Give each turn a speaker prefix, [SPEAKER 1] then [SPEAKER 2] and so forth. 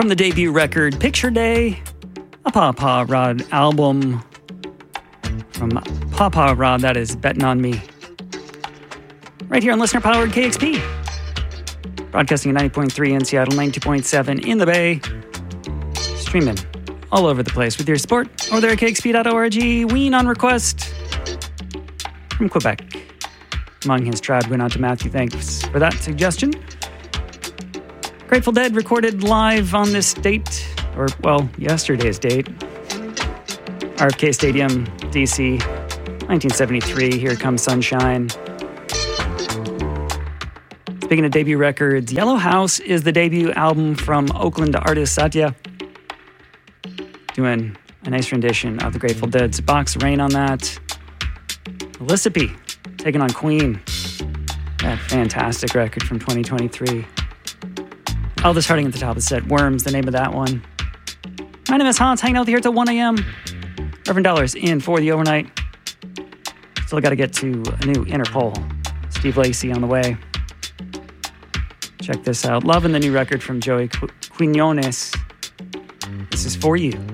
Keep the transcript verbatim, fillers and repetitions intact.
[SPEAKER 1] From the debut record, Picture Day, a Papa Rod album. From Papa Rod, that is Betting on Me. Right here on listener-powered K X P. Broadcasting at ninety point three in Seattle, ninety-two point seven in the Bay. Streaming all over the place with your support over there at K X P dot org. Ween on request from Quebec. Among his tribe went out to Matthew. Thanks for that suggestion. Grateful Dead recorded live on this date, or, well, yesterday's date. R F K Stadium, D C, nineteen seventy-three. Here Comes Sunshine. Speaking of debut records, Yellow House is the debut album from Oakland artist Satya. Doing a nice rendition of the Grateful Dead's Box of Rain on that. Mississippi taking on Queen. That fantastic record from twenty twenty-three. Elvis Harding at the top of the set. Worms, the name of that one. My name is Hans, hanging out here till one a.m. Reverend Dollars in for the overnight. Still got to get to a new Interpol. Steve Lacy on the way. Check this out. Loving the new record from Joey Qu- Quinones. This is For You.